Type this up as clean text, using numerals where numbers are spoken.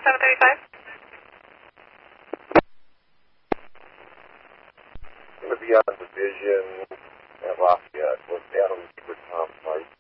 735. I'm going to be on Division at Lafayette with Adam Super Tom Mike.